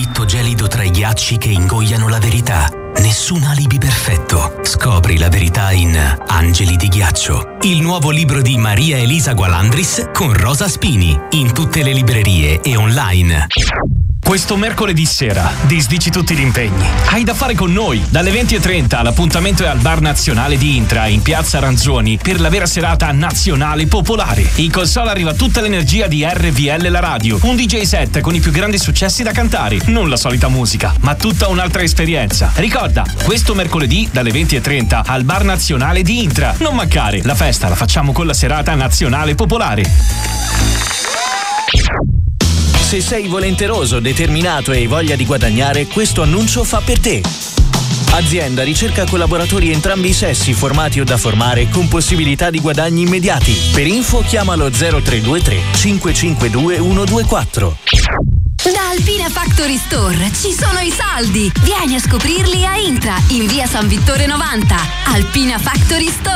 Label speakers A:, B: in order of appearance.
A: tragitto gelido tra i ghiacci che ingoiano la verità. Nessun alibi perfetto. Scopri la verità in Angeli di ghiaccio, il nuovo libro di Maria Elisa Gualandris con Rosa Spini, in tutte le librerie e online.
B: Questo mercoledì sera disdici tutti gli impegni. Hai da fare con noi. Dalle 20:30 l'appuntamento è al Bar Nazionale di Intra in Piazza Ranzoni per la vera serata nazionale popolare. In console arriva tutta l'energia di RVL la radio. Un DJ set con i più grandi successi da cantare. Non la solita musica, ma tutta un'altra esperienza. Ricorda, questo mercoledì dalle 20:30 al Bar Nazionale di Intra. Non mancare, la festa la facciamo con la serata nazionale popolare.
C: Se sei volenteroso, determinato e hai voglia di guadagnare, questo annuncio fa per te. Azienda ricerca collaboratori entrambi i sessi, formati o da formare, con possibilità di guadagni immediati. Per info chiamalo 0323 552 124.
D: Da Alpina Factory Store ci sono i saldi. Vieni a scoprirli a Intra, in via San Vittore 90. Alpina Factory Store.